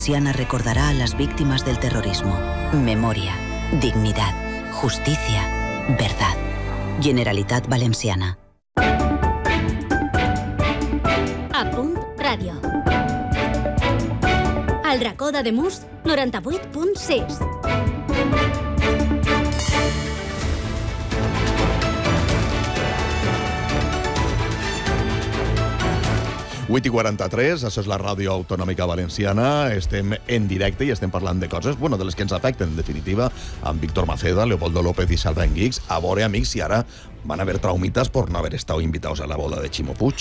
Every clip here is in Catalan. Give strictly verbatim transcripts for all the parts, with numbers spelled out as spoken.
Valenciana recordará a las víctimas del terrorismo. Memoria, dignidad, justicia, verdad. Generalitat Valenciana. A punt ràdio. El racó d'Ademús, noranta-vuit punt sis. vuit i quaranta-tres, això és la Ràdio Autonòmica Valenciana. Estem en directe i estem parlant de coses, bueno, de les que ens afecten, en definitiva, amb Víctor Maceda, Leopoldo López i Salva Enguix. A veure, amics, si ara van a haver traumitas por no haver estado invitados a la boda de Ximo Puig.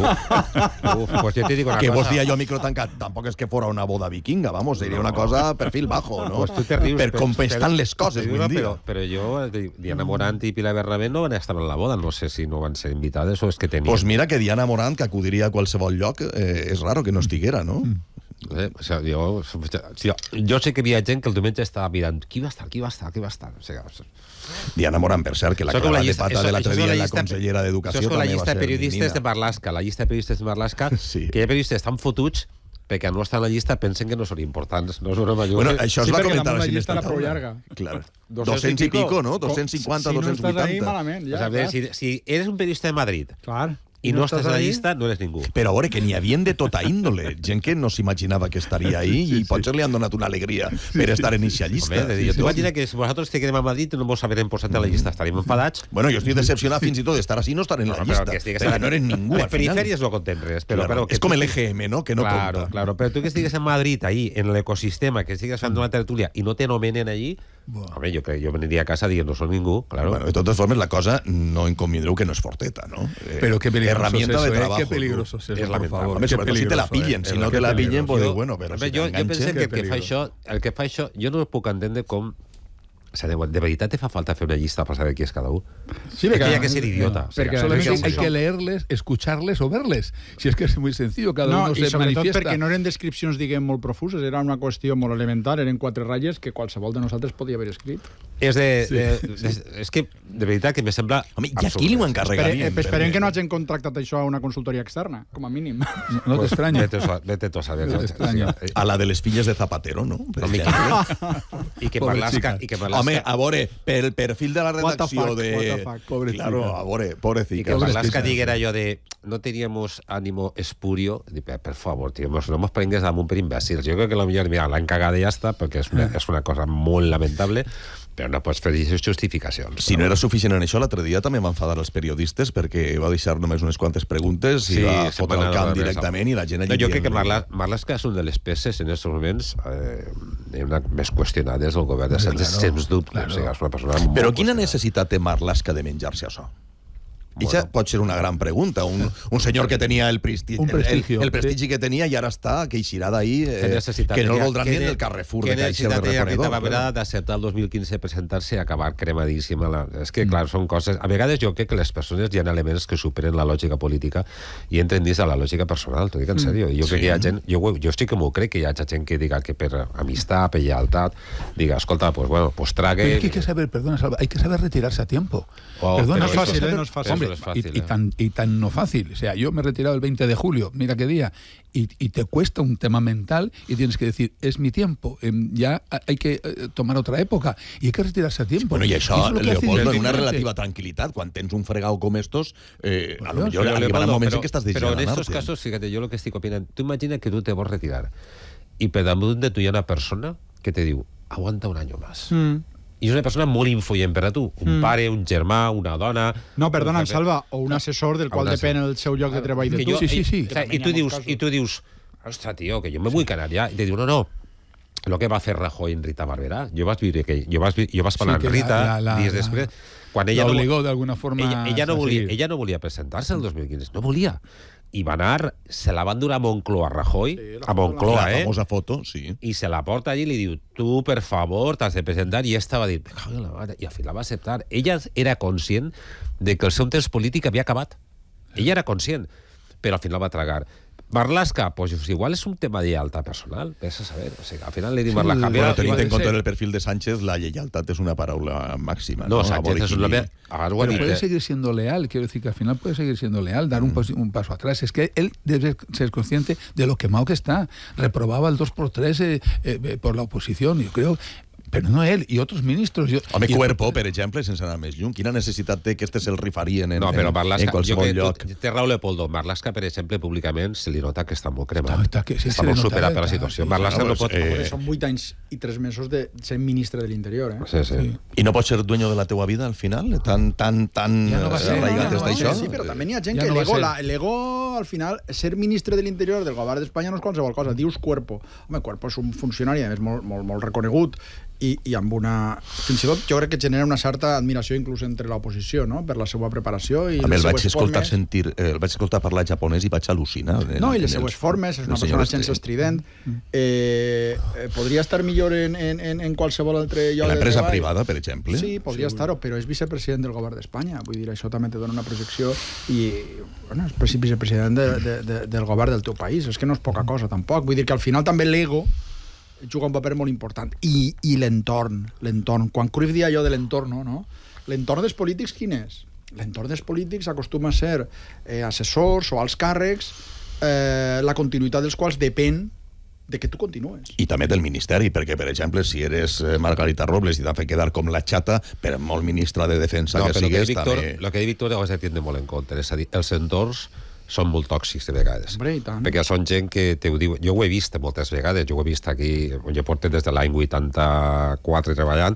Uf, uf, pues yo te digo una que cosa. vos dia jo micro tancat, tampoc és que fora una boda vikinga, vamos, seria una cosa perfil bajo, ¿no? Pues tú te ríes, per pero- com estan pero- les coses, pero, vull dir. pero, pero yo, Diana Morant y Pilar Bernabé no van a estar en la boda. No sé si no van a ser invitades o es que tenían. Pues mira que Diana Morant, que acudiria a qualsevol lloc, eh, és raro que no estiguera, no? Eh, o sea, yo, yo, yo sé que havia gent que el diumenge estava mirant qui va estar, qui va estar, qui va estar. O sigui, Diana Morant, per cert, que la Això és com clara de llista- pata això- de l'altre això és dia la la llista- consellera d'Educació Això és com la també va llista ser de periodistes menina. de Marlaska. La llista de periodistes de Marlaska, Sí. que hi ha periodistes tan fotuts perquè no estan a la llista pensen que no són importants. No és una majoria. Bueno, això es Sí, va perquè comentar damunt la així llista en era esta prou taula. llarga. Clar. Doscientos doscientos y i pico, pico, no? doscientos cinquanta, si no doscientos estàs ahí, vuitanta. malament, ja, O sea, a ver, clar. si, si eres un periodista de Madrid Clar. i no, estàs a la ahí? llista, no eres ningú. Però a veure, que n'hi havien de tota índole. Gent que no s'imaginava que estaria ahí i potser li han donat una alegria per estar en eixa llista. Home, sí, jo t'imagino que si vosaltres estiguem a Madrid no vos haverem posat a la llista, estaríem enfadats. Bueno, jo estic decepcionat fins i tot d'estar així i no estar en la No, llista. però que estigues perquè a la- no eres ningú, En al final. perifèries no compten res. Però, Claro, però que és com tu- el E G M, no? Que no claro, compta. claro, però tu que estigues en Madrid, ahí, en l'ecosistema, que estigues fent una tertúlia i no t'anomenen allí, home, jo, crec- jo veniria a casa dient no són ningú, claro. Bueno, de totes formes, la cosa no en convindreu que no és forteta, no? Eh, Pero qué peligroso herramienta es eso, de ¿eh? trabajo. Qué peligroso es tú. eso, Es por lamentable. favor. Hombre, Qué sobretot si te la peligroso, pillen. eh. Si no Qué te la pillen, peligroso. pues Jo- dic, bueno, però home, si jo, jo t'enganxen... penso que el que que fa peligroso. això, el que fa això, jo no puc entendre com... O sigui, de veritat te fa falta fer una llista per saber qui és cada un? Sí, és que perquè- hi ha que ser idiota. no, O sigui, perquè- Solamente Porque hay son- que leerles, escucharles o verles. Si es que es muy sencillo, cada No, uno i se sobretot manifiesta. perquè no eren descripcions, diguem, molt profuses, era una qüestió molt elemental, eren quatre ratlles que qualsevol de nosaltres podia haver escrit. És de, de, de, és que, de veritat, que me sembla... Home, i aquí li ho encarregarien. Espere, esperem perquè- que no hagin contractat això a una consultoria externa, com a mínim. No te extraña. Vete, a- vete tu a saber. No t'estranya. Sí, A la de les filles de Zapatero, no? Per Home, exemple. I que Pobre Marlaska... xica. I que Marlaska Home, a veure, per el perfil de la What the redacció fuck, de... what the fuck. Pobrecita. Claro, a veure, I pobrecita. que Marlaska Pobrecita. diguera allò de no teníamos ánimo espurio. Dic, per, per favor, tio, no mos prengues damunt per imbècils. Jo crec que la millor, mira, l'han cagada i ja està, perquè és una, és una cosa molt lamentable, però no pots fer aquestes justificacions. Si no era suficient en això, l'altre dia també va enfadar els periodistes perquè va deixar només unes quantes preguntes i Sí, va se fotre ponen el a camp la mesa. directament i la gent allí No, jo crec que dient-li- Marla, Marlaska és una de les peces en aquests moments eh, una, més qüestionades del govern de Sánchez, claro, sens dubte. claro. O sigui, és una persona molt Però quina qüestionada. necessitat té Marlaska de menjar-se això? Bueno. Això pot ser una gran pregunta. Un, un senyor que tenia el prestigi, Un el, el, prestigio, el prestigi que tenia i ara està, que eixirà d'ahir, Què eh, necessitat que no el tenia? voldran Què ni en ne- el Carrefour què de Caixa de necessitat tenia Rita Reponedor. Barberà Claro. d'acceptar el dos mil quinze presentar-se i acabar cremadíssima? La... És que, clar, són coses... A vegades jo crec que les persones hi ha elements que superen la lògica política i entren dins de la lògica personal, t'ho dic en sèrio. I jo crec que hi ha gent... Jo, ho- jo estic que m'ho crec, que hi ha gent que diga que per amistat, per lleialtat, diga, escolta, pues bueno, pues trague... Pero es que hay que saber, perdona, Salva, hay que saber retirarse a tiempo. Oh, perdona, pero no es hay que fácil, saber- ¿eh? No es fácil. Hombre, Eso no es fácil, y, y ¿eh? tan, y tan no fácil. O sea, yo me he retirado el veinte de julio, mira qué día, y, y te cuesta un tema mental y tienes que decir, es mi tiempo, em, ya hay que eh, tomar otra época y hay que retirarse a tiempo. Bueno, i això, Eso es lo que hace Leopoldo, en una diferente. relativa tranquil·litat. Quan tens un fregau com estos, eh, a lo Pues millor Pero, arribarà Leopoldo, moments pero- en què estàs pero deixant en estos anar-te. casos, fíjate, yo lo que estoy opinando, tú imagina que tú te vas a retirar y per damunt de tu hi ha una persona que te diu, aguanta un año más. Mm. I és una persona molt influent per a tu. Un Mm. pare, un germà, una dona... No, perdona, un em salva, o un assessor del qual Un depèn assessor. el seu lloc de treball de Que tu. jo- Sí, sí, sí. I, o sea, i, tu dius, I tu dius, ostres, tio, que jo me vull quedar ja. I te diu, no, no, lo que va fer Rajoy en Rita Barberà. Jo vas viure que jo vas, jo vas parlar Sí, amb que Rita la- la- dies la- després, quan ella la no, obligó de alguna forma ella, ella, no a volia, seguir. ella no volia presentar-se el dos mil quinze, no volia. I va anar, se la van donar a Moncloa, Rajoy, Sí, la a Moncloa, La eh? famosa foto, sí. I se la porta allí i li diu, tu, per favor, t'has de presentar, i esta va dir, "Me cago en la mare", i al final va acceptar. Ella era conscient de que el seu temps polític havia acabat. Ella era conscient, però al final va tragar. Marlaska, pues igual és un tema de lleialtat personal, vés a saber. O sigui, al final li diu Sí, Marlaska... bueno, Bueno, tenint en compte ser. el perfil de Sánchez, la lleialtat és una paraula máxima. No, No, Sánchez és una... Abans ho ha Pero dit, puede eh? seguir siendo leal, quiero decir que al final puede seguir siendo leal, dar un, pas- un paso atrás. Es que él debe ser consciente de lo quemado que está. Reprobaba el dos por tres eh, eh, por la oposición, yo creo... Però no ell, i altres ministres... Jo, Home, i Cuerpo, per exemple, sense anar més lluny, quina necessitat té que este se'l rifarien en, No, però en, Marlaska, en qualsevol jo lloc? que té raó Leopoldo. Marlaska, per exemple, públicament se li nota que està molt cremat. Està- està que- sí, està se li molt nota, superat per la clar, situació. sí. Marlaska No, no pues, pot... eh, Porque son vuit anys i tres mesos de ser ministre de l'Interior, eh? Sí, sí. Sí. I no pots ser dueño de la teua vida al final? Tan, tan, tan Ja no va ser, arraigat no, no, està no, això? Sí, però també n'hi ha gent Ja que no va l'ego, ser. la- l'ego, al final, ser ministre de l'Interior del govern d'Espanya no és qualsevol cosa. Dius Cuerpo. Home, Cuerpo és un funcionari, a més, molt, molt, molt reconegut i, i amb una... Fins i tot jo crec que genera una certa admiració inclús entre l'oposició, no?, per la seva preparació i A mi el les vaig seues escoltar formes. sentir, eh, el vaig escoltar parlar japonès i vaig al·lucinar. En, No, i les en seues els- formes, és una el senyor persona sense Estrident. estrident. Eh, eh, podria estar millor en, en, en, en qualsevol altre lloc En de l'empresa treball. privada, per exemple. Sí, podria estar-ho, però és vicepresident del govern d'Espanya. Vull dir, això també te dona una projecció i, bueno, és presi- vicepresident de, de, de, del govern del teu país. És que no és poca cosa, tampoc. Vull dir que al final també l'ego juga un paper molt important. I, i l'entorn, l'entorn. Quan Cruyff dia allò de l'entorn, no? L'entorn dels polítics quin és? L'entorn dels polítics acostuma a ser eh, assessors o alts càrrecs, eh, la continuïtat dels quals depèn de que tu continues. I també del Ministeri, perquè, per exemple, si eres eh, Margarita Robles i t'han fet quedar com la xata, per molt ministra de Defensa No, que però sigues, que Víctor, també... el que diu Víctor ho has de tindre molt en compte. És a dir, els entorns són molt tòxics de vegades. Hombre, i tant. Perquè són gent que te ho diu... Jo ho he vist moltes vegades, jo ho he vist aquí, jo porto des de l'any vuitanta-quatre treballant,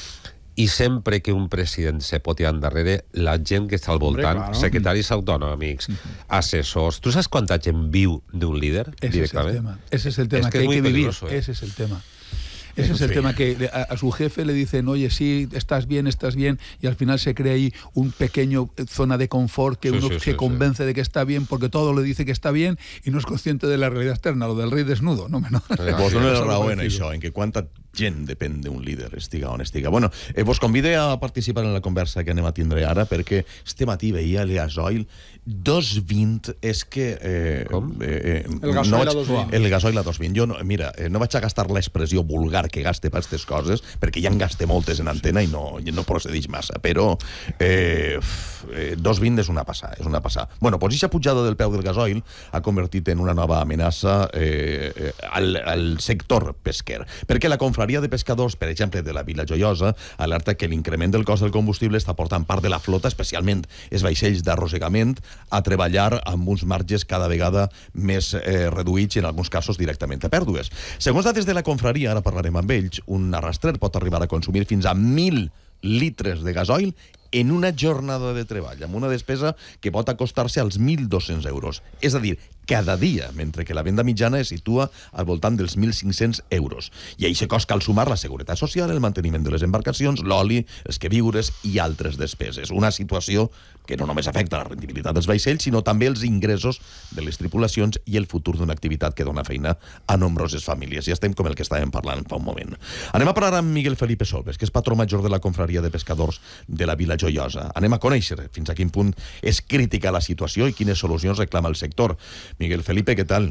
i sempre que un president se pot tirar endarrere, la gent que està al Hombre, voltant, claro. secretaris autonòmics, assessors... Tu saps quanta gent viu d'un líder Ese es el directament? tema. Ese es el tema Es que que, es hay muy que vivir. peligroso, ¿eh? Ese es el tema. Ese En es el fin. tema que le- a, a su jefe le dicen, oye, sí, estás bien, estás bien, y al final se crea ahí un pequeño eh, zona de confort que Sí, uno sí, se sí, convence de que está bien porque todo le dice que está bien y no es consciente de la realidad externa, lo del rei desnudo, no menor. Vos dono la Algo raó en parecido. això, en que quanta gent depèn d'un líder, estiga on estiga. Bueno, eh, vos convide a participar en la conversa que anem a tindre ara, perquè este matí veia el gasoil dos vint, és que... Eh, Com? Eh, eh, El gasoil no a vaig- dos vint. El gasoil a dos vint. Jo, no, mira, eh, no vaig a gastar l'expressió vulgar que gaste per aquestes coses, perquè ja en gaste moltes en antena i no, i no procedeix massa, però eh, f- eh, dos vint és una passada, és una passada. Bueno, doncs aquesta pujada del preu del gasoil ha convertit en una nova amenaça eh, eh, al, al sector pesquer, perquè la confraria de pescadors, per exemple, de la Vila Joiosa, alerta que l'increment del cost del combustible està portant part de la flota, especialment els vaixells d'arrossegament, a treballar amb uns marges cada vegada més eh, reduïts i en alguns casos directament a pèrdues. Segons dades de la confraria, ara parlarem amb ells, un arrastrer pot arribar a consumir fins a mil litres de gasoil en una jornada de treball, amb una despesa que pot acostar-se als mil dos-cents euros. És a dir, cada dia, mentre que la venda mitjana es situa al voltant dels mil cinc-cents euros. I a aquest cost cal sumar la seguretat social, el manteniment de les embarcacions, l'oli, els queviures i altres despeses. Una situació que no només afecta la rendibilitat dels vaixells, sinó també els ingressos de les tripulacions i el futur d'una activitat que dona feina a nombroses famílies. Ja estem com el que estàvem parlant fa un moment. Anem a parlar amb Miguel Felipe Solves, que és patró major de la confraria de pescadors de la Vila Joiosa. Anem a conèixer fins a quin punt és crítica la situació i quines solucions reclama el sector. Miguel Felipe, què tal?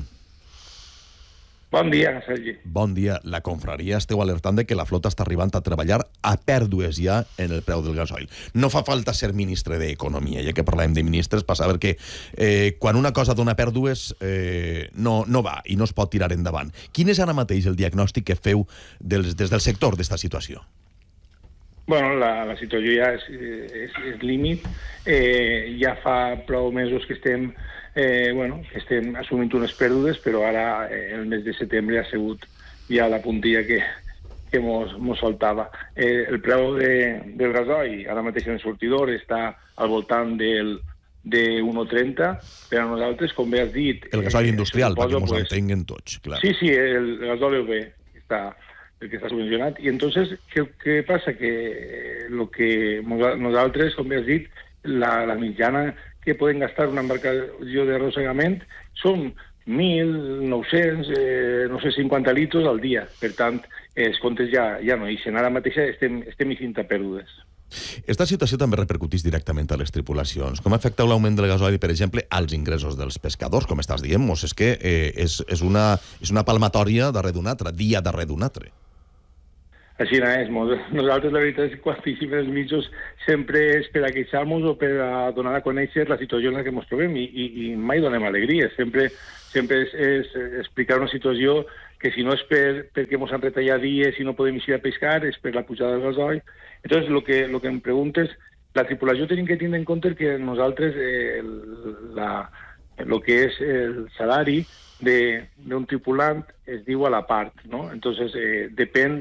Bon dia, Sergi. Bon dia. La confraria esteu alertant de que la flota està arribant a treballar a pèrdues ja en el preu del gasoil. No fa falta ser ministre d'Economia, ja que parlem de ministres, per saber que eh, quan una cosa dona pèrdues eh, no, no va i no es pot tirar endavant. Quin és ara mateix el diagnòstic que feu dels, des del sector d'esta situació? Bueno, la, la situació ja és, és, és límit. Eh, ja fa prou mesos que estem, eh, bueno, que estem assumint unes pèrdues, però ara eh, el mes de setembre ha sigut ja la puntilla que, que mos, mos soltava. Eh, el preu de, del gasoil, ara mateix en el sortidor, està al voltant del de un coma trenta per a nosaltres, com bé has dit... El gasoil eh, industrial, perquè suposo, mos pues, entenguen tots, clar. Sí, sí, el gasoil B està... el que està subvencionat. I entonces, què, què passa? Que lo que nosaltres, com has dit, la, la mitjana que poden gastar una embarcació d'arrossegament són mil nou-cents, eh, no sé, cinquanta litres al dia. Per tant, els comptes ja, ja no ixen. Ara mateix estem, estem eixint a pèrdues. Esta situació també repercuteix directament a les tripulacions. Com afecta l'augment del gasoil, per exemple, als ingressos dels pescadors, com estàs dient? Mos, és que eh, és, és, una, és una palmatòria darrere d'un altre, dia darrere d'un altre. Així no és. Nosaltres, la veritat, és que quan llegim els mitjos sempre és per a queixar-nos o per a donar a conèixer la situació en la que ens trobem i, i, i mai donem alegria. Sempre, sempre és, és explicar una situació que si no és per, perquè ens han retallat dies i no podem eixir a pescar, és per la pujada del gasoil. Entonces, lo que, lo que em preguntes, la tripulació tenim que tindre en compte que nosaltres, eh, la, lo que és el salari d'un tripulant es diu a la part, ¿no? Entonces, eh, depèn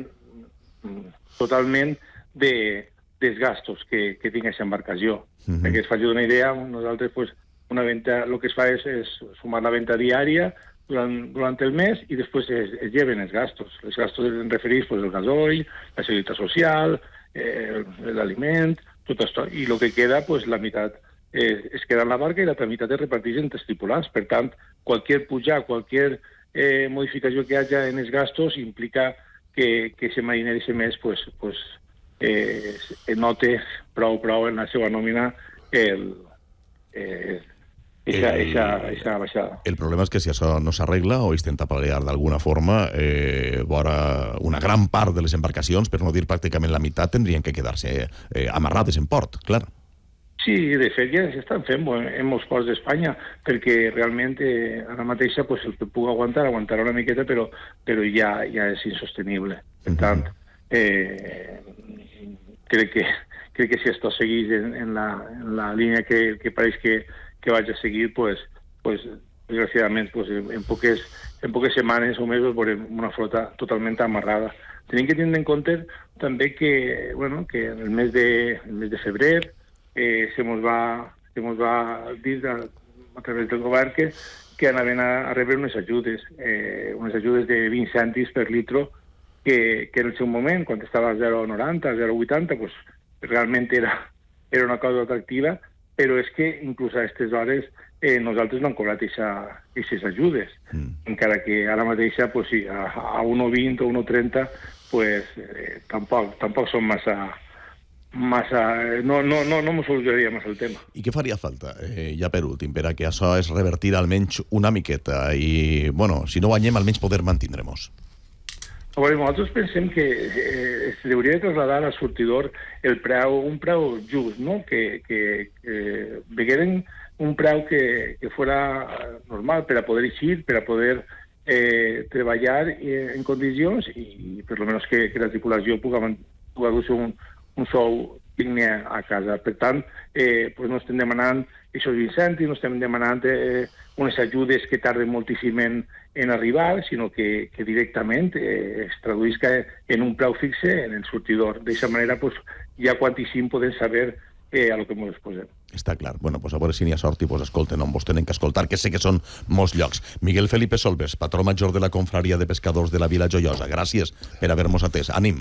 totalment de, dels gastos que, que tingui aquesta embarcació. Uh-huh. Perquè es faci una idea, nosaltres, pues, una venta, lo que es fa és, és sumar la venta diària durant, durant el mes i després es, es lleven els gastos. Els gastos en referís pues, el gasoil, la seguretat social, eh, l'aliment, tot això. I el que queda, pues, la meitat eh, es queda en la barca i l'altra meitat es reparteix entre els tripulants. Per tant, qualsevol pujar, qualsevol eh, modificació que hi hagi en els gastos implica que, que ese mariner ese mes pues, pues, eh, note prou, prou en la seva nòmina el, eh, esa, el, esa, esa baixada. El problema és que si això no s'arregla o intenta pal·liar d'alguna forma, eh, vora una gran part de les embarcacions, per no dir pràcticament la meitat, tindrien que quedar-se eh, amarrades en port, clar. Sí, de fet ja s'estan fent en molts ports d'Espanya, perquè realment eh, ara mateixa pues, el que pugui aguantar, aguantarà una miqueta, però, però ja, ja és insostenible. Per tant, eh, crec, que, crec que si esto seguís en, en, la, en la línia que, que pareix que, que vaig a seguir, pues, pues, desgraciadament, pues, en, poques, en poques setmanes o mesos veurem una flota totalment amarrada. Tenim que tenir en compte també que, bueno, que en el mes de, el mes de febrer Eh, se nos va, se nos va dir a, a través del govern que, que anaven a, a rebre unes ajudes, eh, unes ajudes de vint cèntims per litro, que, que en el seu moment, quan estava a zero coma noranta, zero coma vuitanta, pues, realment era, era una cosa atractiva, però és que inclús a aquestes hores eh, nosaltres no hem cobrat aquestes ajudes, mm. encara que ara mateixa pues, sí, a, a un coma vint o un coma trenta pues, eh, tampoc, tampoc són massa... massa, no, no, no, no m'ho solucionaria massa el tema. I què faria falta, eh, ja per últim, per a que això es revertir almenys una miqueta i, bueno, si no guanyem, almenys poder mantindre-nos? A veure, nosaltres pensem que eh, es hauria de trasladar al sortidor el preu, un preu just, no? Que, que, que vegueren un preu que, que fuera normal per a poder eixir, per a poder eh, treballar eh, en condicions i per lo menos que, que la tripulació pugui dur-se un un sou digne a casa. Per tant, eh, pues no estem demanant aquests vint cèntims, no estem demanant eh, unes ajudes que tarden moltíssim en, en arribar, sinó que, que directament eh, es traduïsca en un preu fixe en el sortidor. D'aquesta manera, pues, ja quantíssim podem saber eh, a lo que ens posem. Està clar. Bueno, pues a veure si n'hi ha sort i pues escolten on vos tenen que escoltar, que sé que són molts llocs. Miguel Felipe Solbes, patró major de la Confraria de Pescadors de la Vila Joiosa. Gràcies per haver-nos atès. Ànim.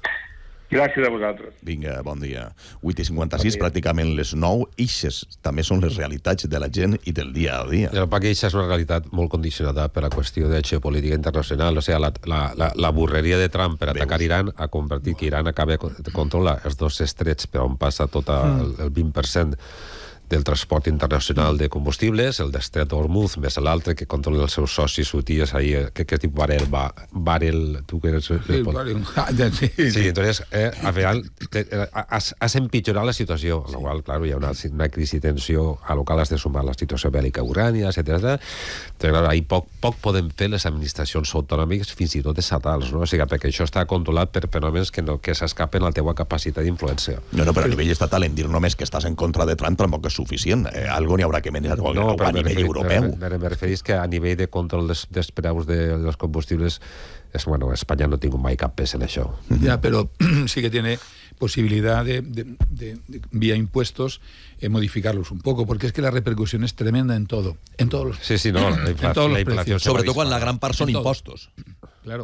Gràcies a vosaltres. Vinga, bon dia. vuit i cinquanta-sis, bon pràcticament les nou. Ixes també són les realitats de la gent i del dia a dia. El que és una realitat molt condicionada per la qüestió de geopolítica internacional. O sigui, la, la, la, la burreria de Trump per atacar Iran ha convertit que Iran acaba de controlar els dos estrets per on passa tot el, el vint per cent del transport internacional de combustibles, el d'Estret d'Hormuz, més l'altre que controla els seus socis hutíes ahí, que, que tipo Barel, va, Barel, tu que eres... Sí, Barel, sí, sí. Sí, entonces, eh, al final, te, has, has empitjorat la situació, amb la qual, claro, hi ha una, una crisi de tensió a lo qual has de sumar la situació bèl·lica urània, etcètera. Però, claro, ahí poc, poc poden fer les administracions autonòmiques, fins i tot estatals, no? O sigui, perquè això està controlat per fenòmens que, no, que s'escapen a la teua capacitat d'influència. No, no, però a nivell estatal, en dir només que estàs en contra de Trump, tampoc és suficient. Eh, algo n'hi haurà que menjar no, a nivell referís, europeu. Me, me referís que a nivell de control dels, dels preus de, dels combustibles, es, bueno, Espanya no ha tingut mai cap pes en això. Ya, pero sí que tiene posibilidad de, de, de, de vía impuestos, eh, modificarlos un poco, porque es que la repercusión es tremenda en todo. En todos los, sí, sí, no, la, infla, en todos la los inflación. Sobre todo cuando la gran parte son impuestos. Claro.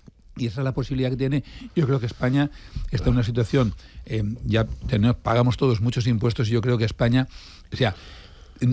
Y esa es la posibilidad que tiene. Yo creo que España está en una situación, eh, ya tenemos, pagamos todos muchos impuestos y yo creo que España, o sea,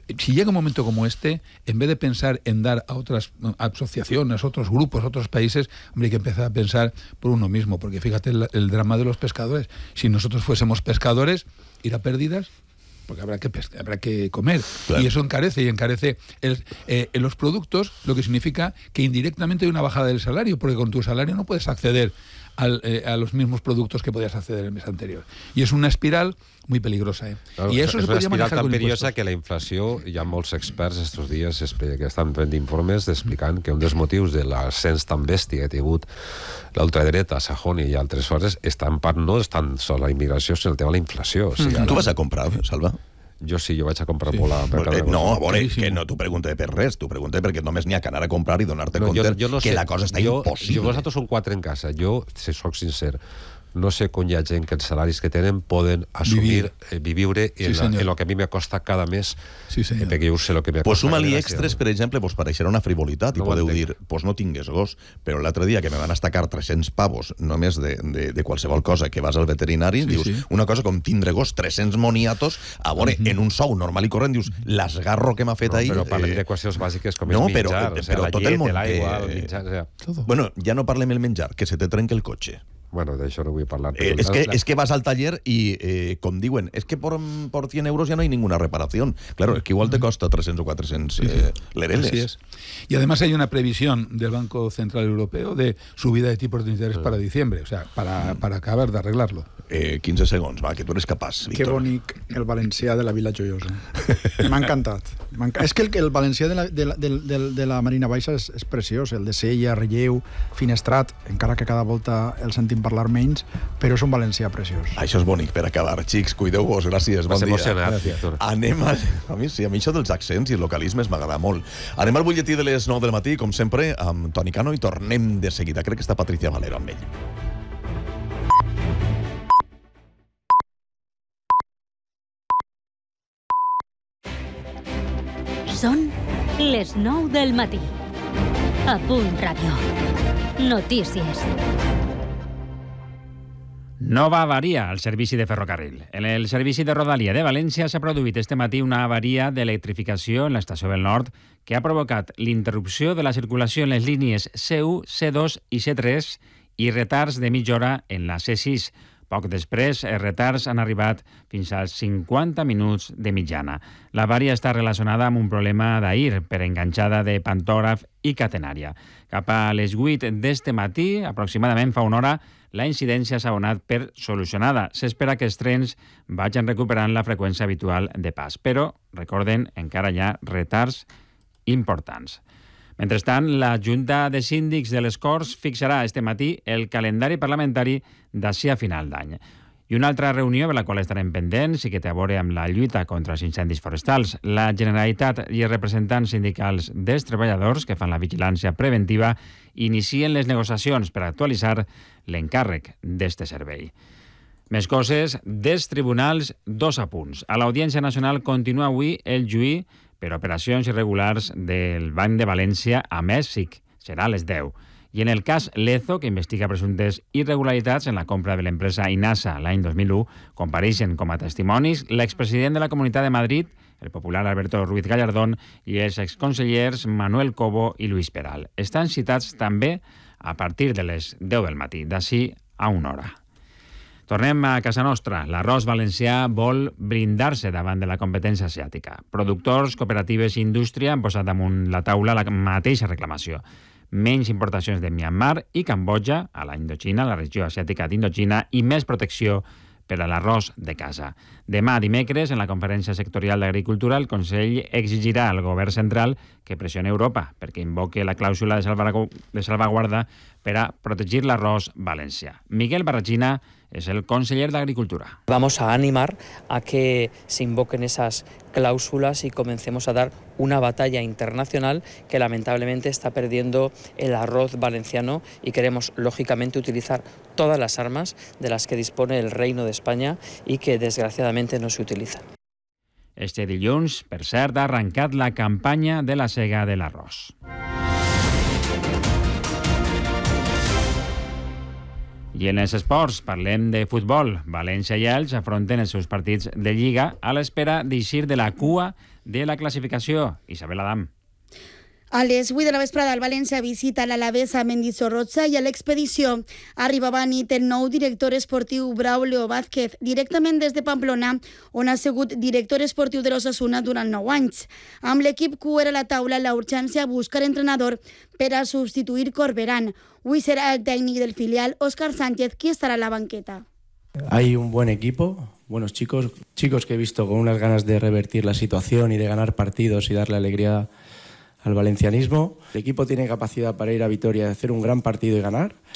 si llega un momento como este, en vez de pensar en dar a otras asociaciones, otros grupos, otros países, hombre, hay que empezar a pensar por uno mismo, porque fíjate el, el drama de los pescadores. Si nosotros fuésemos pescadores, ir a pérdidas, porque habrá que pescar, habrá que comer. Claro. Y eso encarece, y encarece el, eh, en los productos, lo que significa que indirectamente hay una bajada del salario, porque con tu salario no puedes acceder al, eh, a los mismos productos que podías acceder el mes anterior. Y és una espiral muy peligrosa. Eh? Claro, I eso és se una podria espiral manejar tan con perillosa impuestos. que la inflació, hi ha molts experts estos dies que estan fent informes explicant que un dels motius de l'ascens tan bèstia que ha tingut l'ultradreta a Sajoni i altres forces és tan part no és tan sols la immigració, sinó el tema de la inflació. O sigui, ara... Tu vas a comprar, Salva? Jo sí, jo vaig a comprar Sí. molt a... Per Eh, no, a veure, Caríssim. que no t'ho pregunte per res, t'ho pregunte perquè només n'hi ha que anar a comprar i donar-te No, compte jo, jo no que sé, la cosa està jo, impossible. Jo, vosaltres són quatre en casa. Jo, si soc sincer, no sé com hi ha gent que els salaris que tenen poden assumir, Vivir. eh, viure en, Sí, la, senyor. en lo que a mi me costa cada mes, Sí, senyor. eh, perquè jo sé lo que me Pues costa. suma-li cada extres, mes. per exemple, pues pareixerà una frivolitat i No ho podeu entenc. dir, pues no tingues gos, però l'altre dia que me van estacar tres-cents pavos només de, de, de qualsevol cosa que vas al veterinari, Sí, dius, sí. una cosa com tindre gos, tres-cents moniatos, a veure, uh -huh. en un sou normal i corrent, dius, l'esgarro que m'ha fet No, ahir... però parlem eh, de qüestions bàsiques com no, és però- menjar, o sigui, però la tot el llet, món l'aigua, té- el menjar... O sigui, Todo. Bueno, ja no parlem el menjar, que se te trenca el cotxe. bueno, d'això no vull parlar. Eh, però es, que, la- es que vas al taller y, eh, com diuen, es que por, por cien euros ya no hay ninguna reparación. Claro, es que igual te costa trescientos o cuatrocientos eh, lereles. Así es. Y además hay una previsión del Banco Central Europeo de subida de tipos de interés para diciembre, o sea, para, para acabar de arreglarlo. Eh, quinze segons, va, que tu eres capaç, Que Víctor. bonic el valencià de la Vila Joiosa. M'ha encantat. M'ha enc- És que el, el valencià de la, de, la, de, de, de la Marina Baixa és, és preciós, el de Sella, Relleu, Finestrat, encara que cada volta el sentim parlar menys, però és un valencià preciós. Això és bonic per acabar. Xics, cuideu-vos, gràcies, bon M'has dia. emocionat, Víctor. Anem a... A mi sí, a mi això dels accents i els localismes m'agrada molt. Anem al butlletí de les nou del matí, com sempre, amb Toni Cano, i tornem de seguida. Crec que està Patricia Valero amb ell. Són les nou del matí. A Punt Ràdio. Notícies. Nova avaria al servici de ferrocarril. En el servici de Rodalia de València s'ha produït este matí una avaria d'electrificació en l'estació del Nord que ha provocat l'interrupció de la circulació en les línies C u, C dos i C tres i retards de mitja hora en la C sis. Poc després, els retards han arribat fins als cinquanta minuts de mitjana. L'avaria està relacionada amb un problema d'ahir per enganxada de pantògraf i catenària. Cap a les vuit d'este matí, aproximadament fa una hora, la incidència s'ha donat per solucionada. S'espera que els trens vagin recuperant la freqüència habitual de pas, però, recorden, encara hi ha retards importants. Mentrestant, la Junta de Síndics de les Corts fixarà este matí el calendari parlamentari d'ací a final d'any. I una altra reunió per la qual estarem pendents i que té a veure amb la lluita contra els incendis forestals. La Generalitat i els representants sindicals dels treballadors que fan la vigilància preventiva inicien les negociacions per actualitzar l'encàrrec d'este servei. Més coses, dels tribunals, dos apunts. A l'Audiència Nacional continua avui el juí per operacions irregulars del Banc de València a Mèxic. Serà a les deu. I en el cas Lezo, que investiga presumptes irregularitats en la compra de l'empresa Inasa l'any dos mil u, compareixen com a testimonis l'expresident de la Comunitat de Madrid, el popular Alberto Ruiz Gallardón, i els exconsellers Manuel Cobo i Luis Peral. Estan citats també a partir de les deu del matí, d'ací a una hora. Tornem a casa nostra. L'arròs valencià vol blindar-se davant de la competència asiàtica. Productors, cooperatives i indústria han posat damunt la taula la mateixa reclamació. Menys importacions de Myanmar i Cambodja a la Indochina, la regió asiàtica d'Indochina, i més protecció per a l'arròs de casa. Demà, dimecres, en la conferència sectorial d'Agricultura, el Consell exigirà al govern central que pressioni Europa perquè invoque la clàusula de salvaguarda per a protegir l'arròs valencià. Miguel Barragina es el conseller de Agricultura. Vamos a animar a que se invoquen esas cláusulas y comencemos a dar una batalla internacional que lamentablemente está perdiendo el arroz valenciano y queremos lógicamente utilizar todas las armas de las que dispone el Reino de España y que desgraciadamente no se utilizan. Este dilluns, per cert, ha arrencat la campanya de la sega de l'arròs. I en els esports parlem de futbol. València i Elx afronten els seus partits de Lliga a l'espera d'eixir de la cua de la classificació. Isabel Adam. A les vuit de la vesprada, el València visita l'Alavés a Mendizorroza i a l'expedició arribava a nit el nou director esportiu Braulio Vázquez, directament des de Pamplona, on ha sigut director esportiu de l'Osasuna durant nou anys. Amb l'equip Q era a la taula la urgència a buscar entrenador per a substituir Corberán. Avui serà el tècnic del filial, Óscar Sánchez, qui estarà a la banqueta. Hay un buen equipo, buenos chicos, chicos que he visto con unas ganas de revertir la situación y de ganar partidos y darle alegría al valencianismo. El equipo tiene capacidad para ir a Vitoria, de hacer un gran partido y ganar.